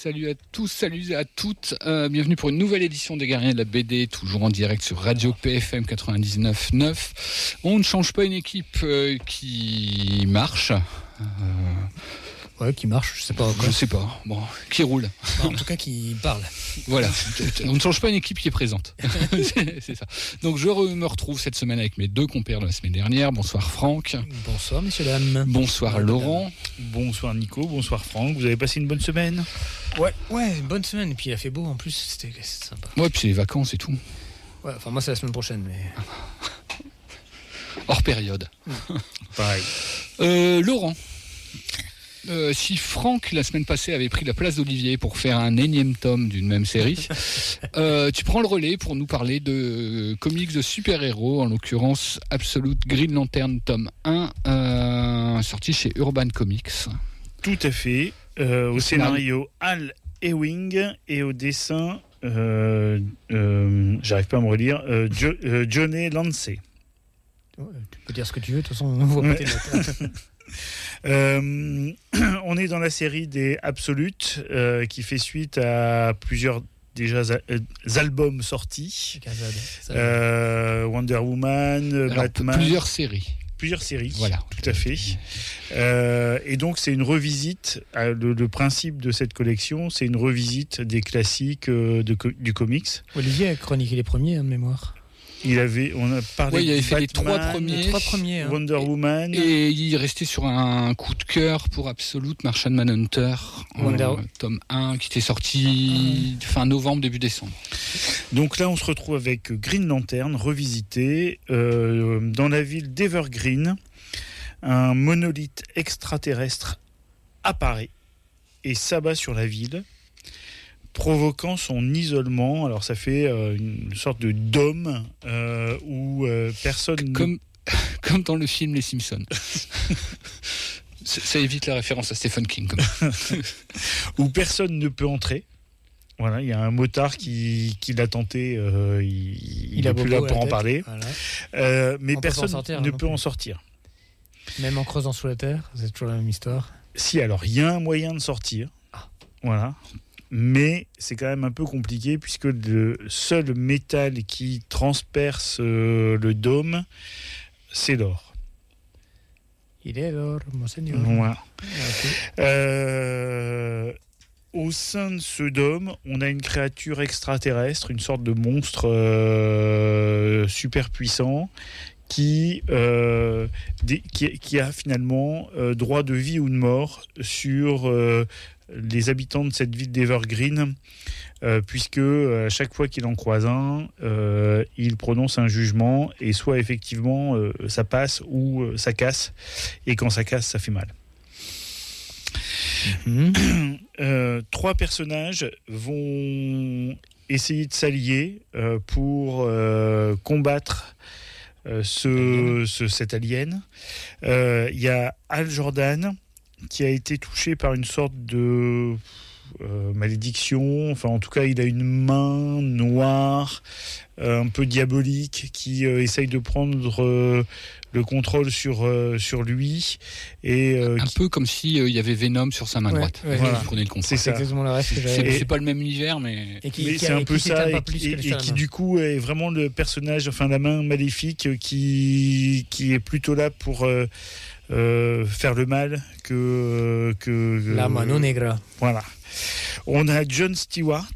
Salut à tous, salut à toutes. Bienvenue pour une nouvelle édition des Guerriers de la BD, toujours en direct sur Radio PFM 99.9. On ne change pas une équipe qui marche. Ouais, qui marche, je sais pas encore. Je sais pas. Bon, qui roule. En tout cas, qui parle. Voilà. On ne change pas une équipe qui est présente. C'est ça. Donc, je me retrouve cette semaine avec mes deux compères de la semaine dernière. Bonsoir Franck. Bonsoir messieurs, dames. Bonsoir Laurent. Bonsoir Nico, bonsoir Franck. Vous avez passé une bonne semaine ? Ouais, une bonne semaine. Et puis il a fait beau en plus, c'était sympa. Ouais, puis c'est les vacances et tout. Ouais, enfin moi c'est la semaine prochaine, mais... Hors période. Pareil. Laurent. Si Franck, la semaine passée, avait pris la place d'Olivier pour faire un énième tome d'une même série, tu prends le relais pour nous parler de comics de super-héros, en l'occurrence Absolute Green Lantern tome 1, sorti chez Urban Comics. Tout à fait. Au scénario, Al Ewing, et au dessin, j'arrive pas à me relire, Johnny Lancey. Tu peux dire ce que tu veux, de toute façon on voit pas tes notes. On est dans la série des Absolutes qui fait suite à plusieurs albums sortis. Wonder Woman, Batman. Plusieurs séries. Voilà, tout à fait. Et donc c'est une revisite. Le principe de cette collection, c'est une revisite des classiques du comics. Olivier a chroniqué les premiers, de mémoire. On a parlé il avait fait Batman, les trois premiers, Wonder Woman. Et il restait sur un coup de cœur pour Absolute Martian Manhunter, tome 1, qui était sorti fin novembre, début décembre. Donc là, on se retrouve avec Green Lantern, revisité, dans la ville d'Evergreen. Un monolithe extraterrestre apparaît et s'abat sur la ville, provoquant son isolement. Alors ça fait une sorte de dôme où personne... Comme dans le film Les Simpsons. Ça évite la référence à Stephen King. Où personne ne peut entrer. Voilà, il y a un motard qui l'a tenté, il n'est plus là pour en parler. Voilà. Mais personne ne peut en sortir. Même en creusant sous la terre, c'est toujours la même histoire. Si, alors il y a un moyen de sortir. Voilà. Mais c'est quand même un peu compliqué puisque le seul métal qui transperce le dôme, c'est l'or. Il est l'or, monseigneur. Voilà. Okay. Au sein de ce dôme, on a une créature extraterrestre, une sorte de monstre super puissant qui a finalement droit de vie ou de mort sur... les habitants de cette ville d'Evergreen, puisque à chaque fois qu'il en croise un, il prononce un jugement et soit effectivement ça passe ou ça casse, et quand ça casse, ça fait mal. Trois personnages vont essayer de s'allier pour combattre cet alien. Il y a Hal Jordan, qui a été touché par une sorte de malédiction. Enfin, en tout cas, il a une main noire, un peu diabolique, qui essaye de prendre le contrôle sur lui. Et, un peu comme s'il y avait Venom sur sa main droite. Voilà. Vous connaissez le contrôle. C'est exactement le reste que j'avais. C'est pas le même univers, mais c'est un peu ça. Et qui, du coup, est vraiment le personnage, enfin, la main maléfique qui est plutôt là pour... faire le mal que la mano negra. Voilà. On a John Stewart,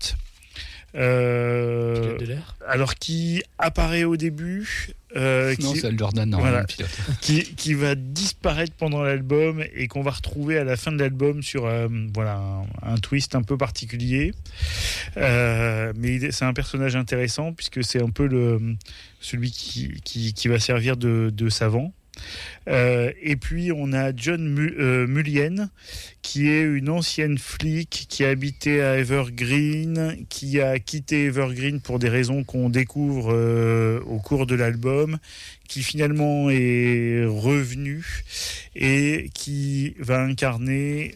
alors qui apparaît au début, c'est Al Jordan, voilà, qui va disparaître pendant l'album et qu'on va retrouver à la fin de l'album sur un twist un peu particulier, mais c'est un personnage intéressant puisque c'est un peu celui qui va servir de savant. Et puis on a John Mullian, qui est une ancienne flic qui habitait à Evergreen, qui a quitté Evergreen pour des raisons qu'on découvre au cours de l'album, qui finalement est revenu et qui va incarner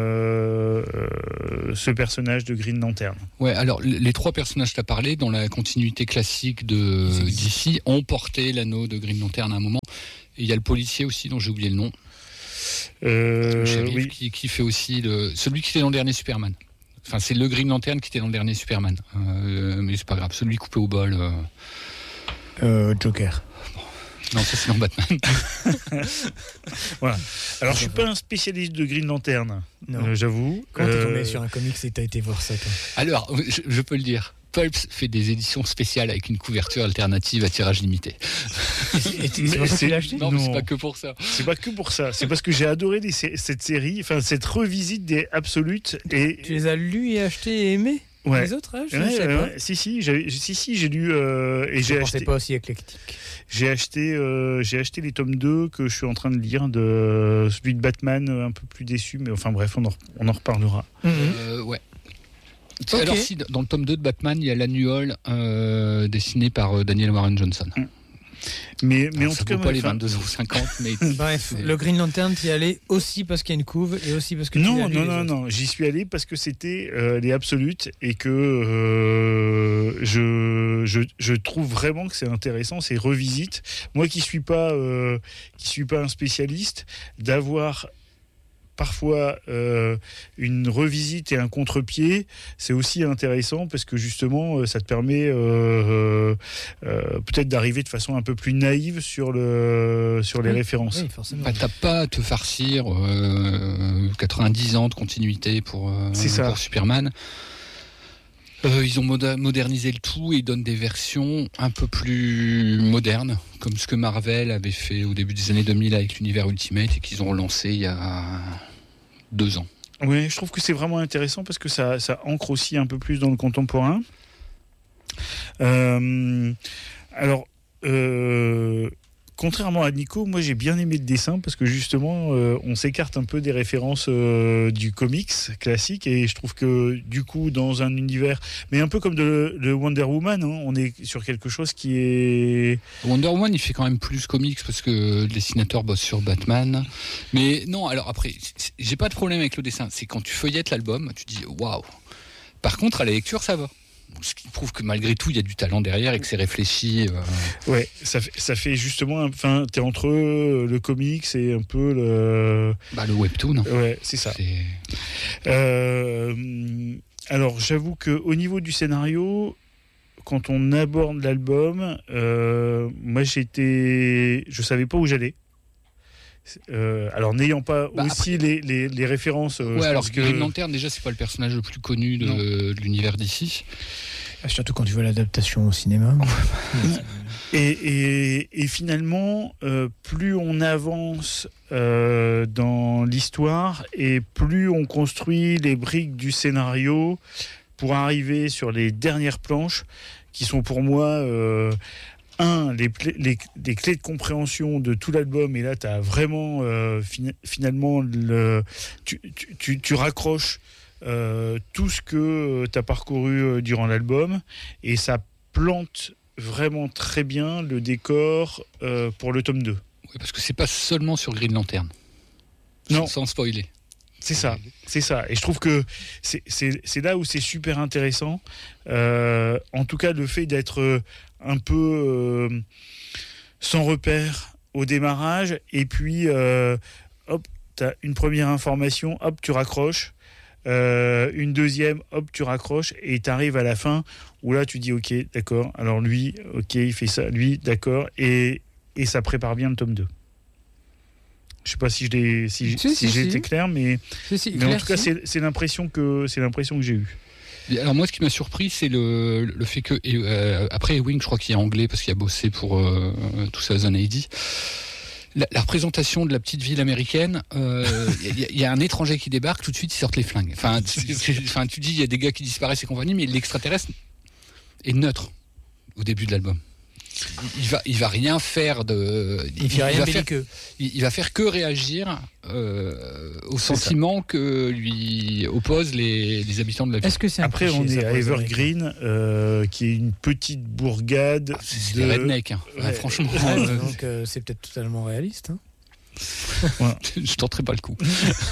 ce personnage de Green Lantern. Ouais, alors les trois personnages que tu as parlé, dans la continuité classique d'ici, ont porté l'anneau de Green Lantern à un moment. Et il y a le policier aussi, dont j'ai oublié le nom. Le shérif, oui. qui fait aussi celui qui était dans le dernier Superman. Enfin, c'est le Green Lantern qui était dans le dernier Superman. Mais c'est pas grave, celui coupé au bol. Joker. Non, ça c'est dans Batman. Voilà. Alors, je suis pas un spécialiste de Green Lantern, j'avoue. Quand t'es tombé sur un comics et t'as été voir ça, toi? Alors, je peux le dire. Pulps fait des éditions spéciales avec une couverture alternative à tirage limité. C'est pour ça que tu l'as acheté? Non, mais c'est pas que pour ça. C'est pas que pour ça. C'est parce que j'ai adoré cette série, enfin cette revisite des Absolutes. Et Tu les as lus et achetés et aimés? Ouais. Les autres, hein, je sais pas. Si, j'ai lu et Je pensais pas aussi éclectique. j'ai acheté les tomes 2 que je suis en train de lire, de celui de Batman, un peu plus déçu, mais enfin bref, on en reparlera. Ouais. Ok. Alors, si dans le tome 2 de Batman, il y a l'annual dessiné par Daniel Warren Johnson. Mais Alors, en ça tout cas, vaut pas les enfin, 22,50 €, mais Bref, c'est- le Green Lantern, t'y allais aussi parce qu'il y a une couve et aussi parce que tu non, as lu les autres. non, j'y suis allé parce que c'était les Absolutes et que je trouve vraiment que c'est intéressant, c'est revisite. Moi qui suis pas un spécialiste, d'avoir parfois une revisite et un contre-pied, c'est aussi intéressant parce que justement ça te permet peut-être d'arriver de façon un peu plus naïve sur les références. Oui, forcément. Bah, t'as pas à te farcir 90 ans de continuité pour Superman. Ils ont modernisé le tout et ils donnent des versions un peu plus modernes, comme ce que Marvel avait fait au début des années 2000 avec l'univers Ultimate et qu'ils ont relancé il y a 2 ans. Oui, je trouve que c'est vraiment intéressant parce que ça ancre aussi un peu plus dans le contemporain. Alors, contrairement à Nico, moi j'ai bien aimé le dessin parce que justement on s'écarte un peu des références du comics classique et je trouve que du coup dans un univers, mais un peu comme de Wonder Woman, hein, on est sur quelque chose qui est... Wonder Woman, il fait quand même plus comics parce que le dessinateur bosse sur Batman. Mais non, alors après, j'ai pas de problème avec le dessin. C'est quand tu feuillettes l'album, tu dis waouh. Par contre, à la lecture, ça va. Ce qui prouve que malgré tout, il y a du talent derrière et que c'est réfléchi. Ouais, ça fait justement... Enfin, t'es entre le comics et un peu le... Bah, le webtoon. Ouais, c'est ça. Alors, j'avoue qu'au niveau du scénario, quand on aborde l'album, moi je savais pas où j'allais. Alors n'ayant pas aussi après, les références, ouais, je alors pense que Green Lantern, déjà, c'est pas le personnage le plus connu de l'univers d'ici. Surtout quand tu vois l'adaptation au cinéma. Et finalement, plus on avance dans l'histoire et plus on construit les briques du scénario pour arriver sur les dernières planches qui sont pour moi les clés de compréhension de tout l'album. Et là, tu as vraiment finalement tu raccroches tout ce que tu as parcouru durant l'album et ça plante vraiment très bien le décor pour le tome 2. Oui, parce que c'est pas seulement sur Green Lantern. Non. Sans spoiler. C'est ça. Et je trouve que c'est là où c'est super intéressant. En tout cas, le fait d'être un peu sans repère au démarrage, et puis hop, t'as une première information, hop, tu raccroches. Une deuxième, hop, tu raccroches et tu arrives à la fin où là tu dis ok, d'accord, alors lui, ok, il fait ça, lui, d'accord, et ça prépare bien le tome 2. Je sais pas si j'ai été clair, mais en tout cas c'est l'impression que j'ai eue. Alors moi, ce qui m'a surpris, c'est le fait que après Ewing, je crois qu'il est anglais parce qu'il a bossé pour Thousand AD. La représentation de la petite ville américaine, il y a un étranger qui débarque, tout de suite ils sortent les flingues. Enfin, tu dis il y a des gars qui disparaissent et compagnie, mais l'extraterrestre est neutre au début de l'album. Il va rien faire de. Il va faire que réagir aux sentiments que lui opposent les habitants de la ville. Est-ce que c'est après cliché, on est ça, à pour les Evergreen, qui est une petite bourgade. C'est des rednecks, hein. Ouais. Franchement. Donc c'est peut-être totalement réaliste. Hein. Voilà. Je tenterai pas le coup.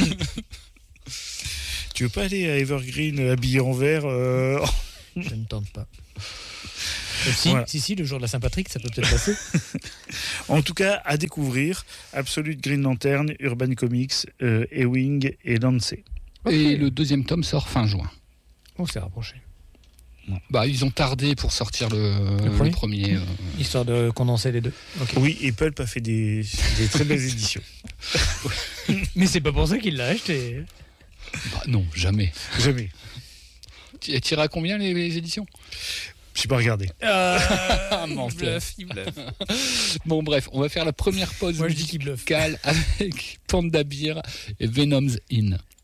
Tu veux pas aller à Evergreen habillé en vert Je ne tente pas. Voilà. Si, le jour de la Saint-Patrick, ça peut peut-être passer. En tout cas, à découvrir, Absolute Green Lantern, Urban Comics, Ewing et Lancet. Et le deuxième tome sort fin juin. On s'est rapproché. Bah, ils ont tardé pour sortir le premier. Histoire de condenser les deux. Okay. Oui, et Pulp a fait des très belles éditions. Mais c'est pas pour ça qu'il l'a acheté. Bah, non, jamais. Jamais. Tu iras à combien les éditions? Je n'ai pas regardé. Il bluffe. Bon, bref, on va faire la première pause Moi, je dis qu'il bluffe. musicale avec Panda Bear et Venom's In.